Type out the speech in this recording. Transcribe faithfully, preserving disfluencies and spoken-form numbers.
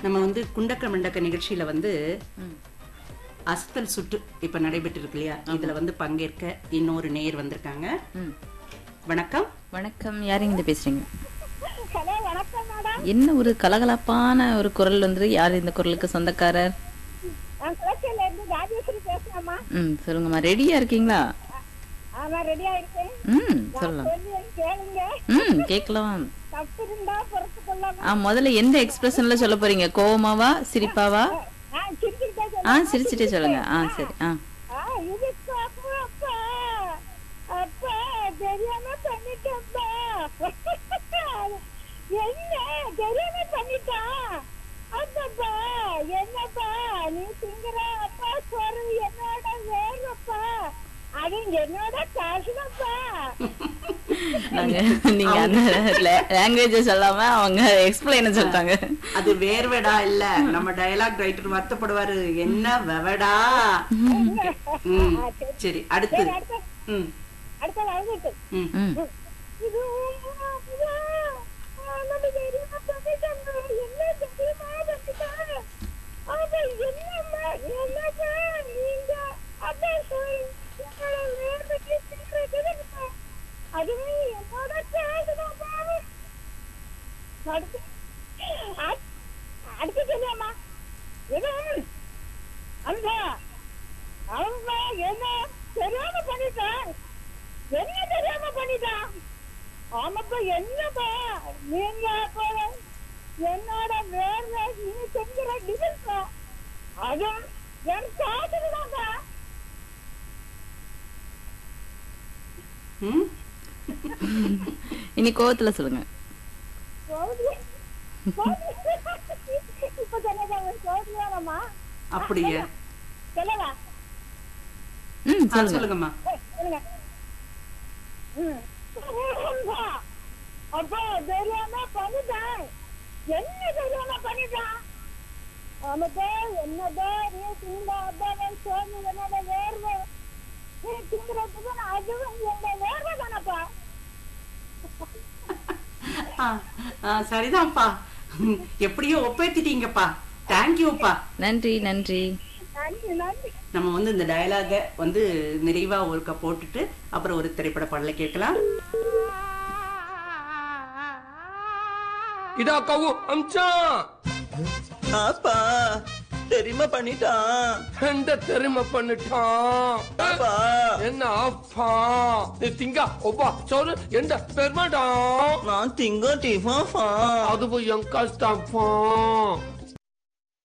நம்ம வந்து குண்டக்க மண்டக்க நிகழ்ச்சியில வந்து அஸ்தல் சுட்டு இப்ப நடைபெற்று இருக்கு இல்லையா, இதுல வந்து பங்கேற்க இன்னொரு நேயர் வந்திருக்காங்க. வணக்கம். வணக்கம், யாருங்க இந்த பேசுறீங்க? ஹலோ, வணக்கம் மேடம். என்ன ஒரு கலகலப்பான ஒரு குரல் வந்து, யார் இந்த குரலுக்கு சொந்தக்காரர்? நான் குளச்சல்ல இருந்து ராஜேஸ்வரி பேசுறேம்மா. ம் சொல்லுங்கம்மா, ரெடியா இருக்கீங்களா? ஆமா, ரெடியா இருக்கேன். ம் சொல்லலாம். கேளுங்க. ம் கேட்கலாம். தப்பு இருந்தா பொறுத்துக்கொள்ளாம. ஆ முதல்ல எந்த எக்ஸ்பிரஷன்ல சொல்ல போறீங்க? கோவமாவா சிரிப்பாவா? ஆ சிரிச்சுட்டே சொல்லுங்க. ஆ சிரிச்சிட்டே சொல்லுங்க. ஆ சரி. ஆ ஆ இதுக்கு அப்பா அப்பா அப்பா தெரியாம பண்ணிட்டப்பா. என்ன தெரியாம பண்ணிட்டா? அப்பப்பா என்னப்பா நீ திங்குற அப்பா சோறு என்னோட வேறப்பா, அது என்னோட காசுதாப்பா. நாங்க நீங்க அந்த லாங்குவேஜ் சொல்லாம அவங்க எக்ஸ்பிளைன் சொல்றாங்க. அது வேர்வடா இல்ல, நம்ம டயலாக் ரைட்டர் வருத்தப்படுவாரு, என்ன வெவடா. ம் சரி, அடுத்து. ம் அடுத்த அழுதுட்டு ம் இது நம்ம தெரியுமா பண்ணிட்டாங்க, என்ன தெரியுமா பண்ணிட்டாங்க. அது என்னம்மா என்னப்பா நீங்க அப்பா சொல்லி அதுவே என்னோட கேடுதாப்பா. அடுத்து அடுத்து சொல்லியம்மா இது அந்த அவங்க என்ன தெரியாம பண்ணிட்டான், என்ன தெரியாம பண்ணிட்டான். ஆமாப்பா என்னப்பா நீங்க போல என்னோட வேற நீ செஞ்சுற டிசைன்ப்பா, அது என் காதுதாப்பா. இனி கோவத்துல சொல்லுங்க. இப்ப சொன்னதாமா அப்படியே சொல்லவா? ம் ஆ, சொல்லுங்கம்மா. அப்பா தெரியாம பண்ணிட்டான், என்ன தெரியாம பண்ணிட்டான். ஆமாப்பா என்னப்பா நீ திங்க அப்பா சோறு என்னோட வேர்வை நீ திங்கிறதுக்கு அதுவும் என்னோட வேர்வை தானப்பா. சரிதான்ப்பா, எப்படியோ ஒப்பேத்திட்டீங்கப்பா. தேங்க்யூப்பா. நன்றி நன்றி. நன்றி நன்றி. நம்ம வந்து இந்த டயலாக வந்து நிறைவா ஒருக்கா போட்டுட்டு அப்புறம் ஒரு திரைப்பட பாடலை கேட்கலாம். இதா கவு அம்சா அப்பா தெரியுமா பண்ணிட்டான். எந்த தெரியுமா பண்ணிட்டான்? அப்பா என்ன அப்பா நீ திங்க ஒப்பா சோறு எந்த பெருமாடா? நான் திங்க டிஃபா அது போய் என் கஷ்டப்பா.